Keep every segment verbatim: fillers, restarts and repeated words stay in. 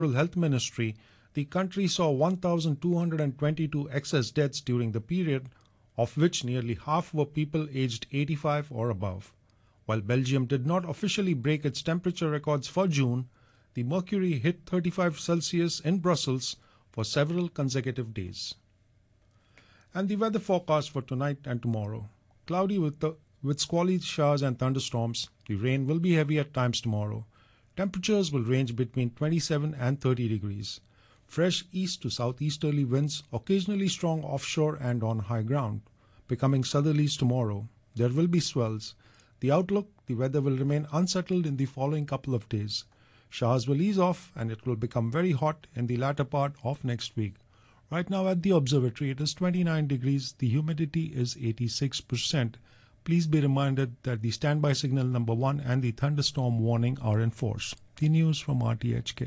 Health Ministry, the country saw one thousand two hundred twenty-two excess deaths during the period, of which nearly half were people aged eighty-five or above. While Belgium did not officially break its temperature records for June, the mercury hit thirty-five Celsius in Brussels for several consecutive days. And the weather forecast for tonight and tomorrow. Cloudy with, the, with squally showers and thunderstorms. The rain will be heavy at times tomorrow. Temperatures will range between twenty-seven and thirty degrees. Fresh east to southeasterly winds, occasionally strong offshore and on high ground, becoming southerlies tomorrow. There will be swells. The outlook, the weather will remain unsettled in the following couple of days. Showers will ease off and it will become very hot in the latter part of next week. Right now at the observatory it is twenty-nine degrees, the humidity is eighty-six percent. Please be reminded that the standby signal number one and the thunderstorm warning are in force. The news from R T H K.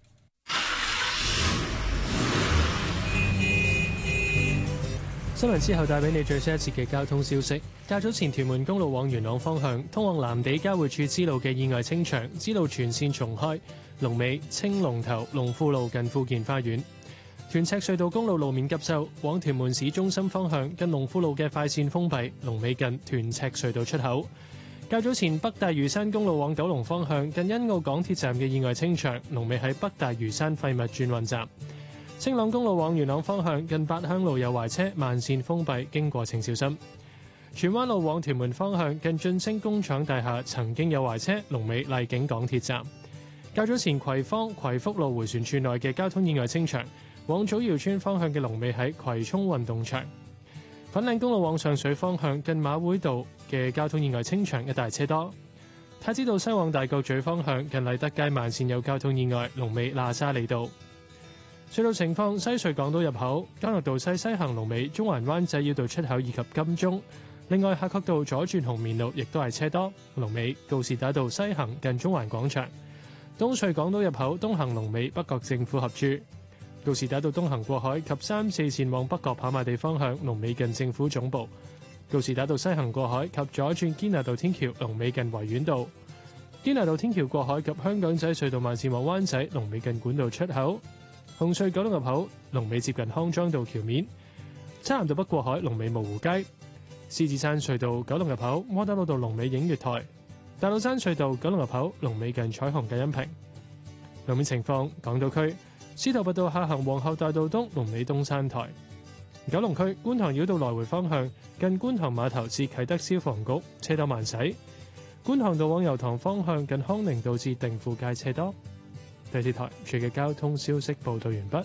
新聞之後帶俾你最新一節嘅交通消息。較早前屯門公路往元朗方向通往藍地交匯處支路嘅意外清場，支路全線重開，龍尾青龍頭龍富路近富健花園。屯赤隧道公路路面急修，往屯門市中心方向近龍富路嘅快線封閉，龍尾近屯赤隧道出口。較早前北大嶼山公路往九龍方向近欣澳港鐵站嘅意外清場，龍尾喺北大嶼山廢物轉運站。青朗公路往元朗方向近八鄉路有壞車，慢線封閉，經過請小心。荃灣路往屯門方向近晉升工廠大廈曾經有壞車，龍尾荔景港鐵站。較早前葵芳葵福路迴旋處內嘅交通意外清場，往祖堯村方向嘅龍尾喺葵涌運動場。粉嶺公路往上水方向近馬會道嘅交通意外清場，一大車多。太子道西往大角咀方向近麗德街慢線有交通意外，龍尾喇沙利道。隧道情況：西隧港島入口、干諾道西西行龍尾中環灣仔繞道出口以及金鐘。另外，夏慤道左轉紅棉路亦都係車多，龍尾告士打道西行近中環廣場。東隧港島入口東行龍尾北角政府合署。告士打道東行過海及三四線往北角跑馬地方向龍尾近政府總部。告士打道西行過海及左轉堅拿道天橋龍尾近維園道。堅拿道天橋過海及香港仔隧道慢線往灣仔龍尾近管道出口。紅隧九龍入口龍尾接近康莊道橋面，漆咸道北過海龍尾蕪湖街，獅子山隧道九龍入口窩打老道龍尾映月台，大老山隧道九龍入口龍尾近彩虹隔音屏。路面情況：港島區司徒拔道下行皇后大道東龍尾東山台，九龍區觀塘繞道來回方向近觀塘碼頭至啟德消防局車多慢駛，觀塘道往油塘方向近康寧道至定富街車多。第四台最嘅交通消息報道完畢。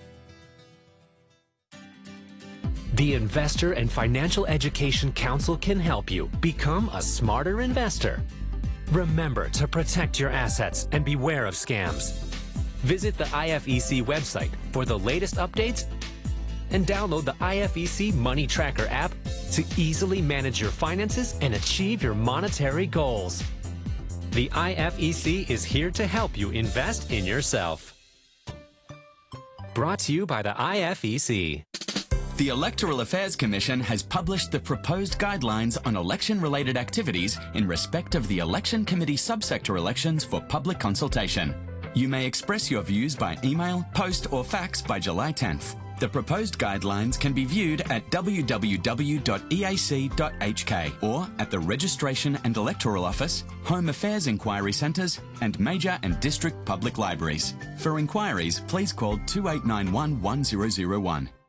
The Investor and Financial Education Council can help you become a smarter investor. Remember to protect your assets and beware of scams. Visit the I F E C website for the latest updates and download the I F E C Money Tracker app to easily manage your finances and achieve your monetary goals. The I F E C is here to help you invest in yourself. Brought to you by the I F E C. The Electoral Affairs Commission has published the proposed guidelines on election-related activities in respect of the Election Committee subsector elections for public consultation. You may express your views by email, post or fax by July tenth. The proposed guidelines can be viewed at w w w dot e a c dot h k or at the Registration and Electoral Office, Home Affairs Inquiry Centres and major and district public libraries. For inquiries, please call two eight nine one one zero zero one.